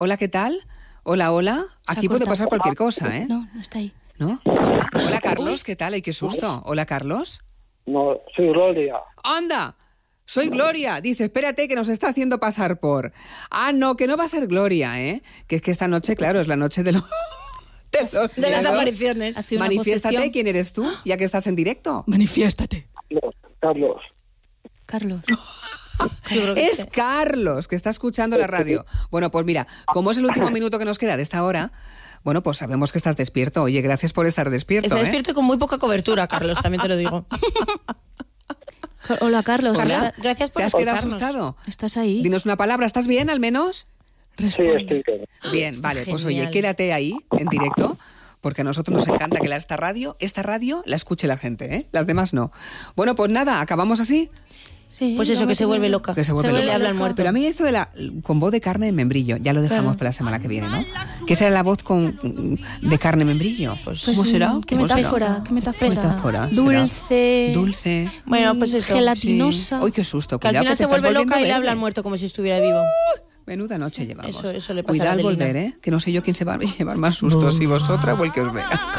Hola, ¿qué tal? Hola, hola. Aquí puede pasar cualquier cosa, ¿eh? No, no está ahí. ¿No? No está. Hola, Carlos, ¿qué tal? Ay, qué susto. Hola, Carlos. No, soy Gloria. ¡Anda! Soy Gloria. Dice, espérate que nos está haciendo pasar por... Ah, no, que no va a ser Gloria, ¿eh? Que es que esta noche, claro, es la noche de los... De las apariciones. Manifiéstate, ¿quién eres tú? Ya que estás en directo. Manifiéstate. Carlos. Carlos. Es Carlos, que está escuchando la radio. Bueno, pues mira, como es el último minuto que nos queda de esta hora, bueno, pues sabemos que estás despierto. Oye, gracias por estar despierto. Está despierto y con muy poca cobertura, Carlos, también te lo digo. Hola, Carlos. Hola. Gracias por ¿Te has quedado escucharnos. asustado? ¿Estás ahí? Dinos una palabra, ¿estás bien al menos? Responde. Sí, estoy bien. Bien, Está vale, pues genial. oye, quédate ahí en directo, porque a nosotros nos encanta que esta radio la escuche la gente, ¿eh? Las demás no. Bueno, pues nada, acabamos así. Sí, pues eso, que se vuelve loca. Que se vuelve loca. Habla el muerto. Pero a mí esto de con voz de carne de membrillo, ya lo dejamos Claro. para la semana que viene, ¿no? ¿Qué será la voz de carne de membrillo? Pues, ¿Cómo será? ¿Qué ¿Cómo será? metáfora? ¿Qué metáfora? Metáfora, será. Dulce. Dulce. Bueno, pues eso. Sí. Gelatinosa. Uy, qué susto. Que al Cuidado, final te se estás vuelve volviendo loca y le verde. habla al muerto como si estuviera vivo. Menuda noche llevamos. Eso le pasa Cuidado a al Adelina. volver, ¿eh? Que no sé yo quién se va a llevar más sustos, si vosotras o el que os vea.